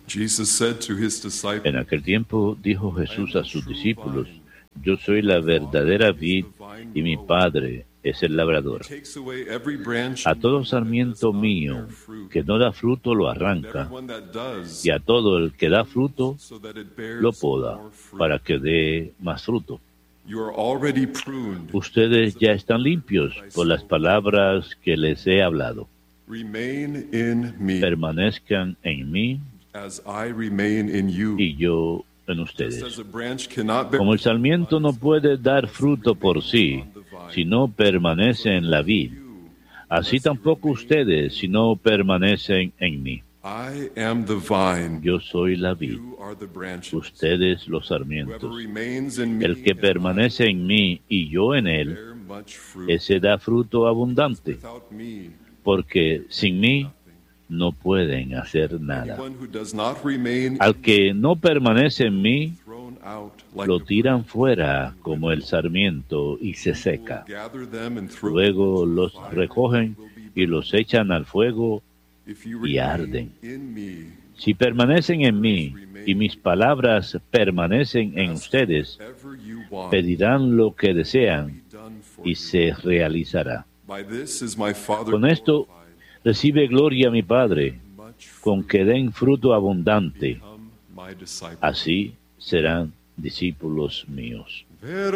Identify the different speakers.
Speaker 1: En aquel tiempo dijo Jesús a sus discípulos: Yo soy la verdadera vid y mi Padre es el labrador. A todo sarmiento mío que no da fruto lo arranca, y a todo el que da fruto lo poda, para que dé más fruto. Ustedes ya están limpios por las palabras que les he hablado. Permanezcan en mí y yo en ustedes. Como el sarmiento no puede dar fruto por sí, si no permanece en la vid, así tampoco ustedes si no permanecen en mí. Yo soy la vid, ustedes los sarmientos. El que permanece en mí y yo en él, ese da fruto abundante, porque sin mí no pueden hacer nada. Al que no permanece en mí, lo tiran fuera como el sarmiento y se seca. Luego los recogen y los echan al fuego y arden. Si permanecen en mí y mis palabras permanecen en ustedes, pedirán lo que desean y se realizará. Con esto recibe gloria mi Padre, con que den fruto abundante. Así serán discípulos míos.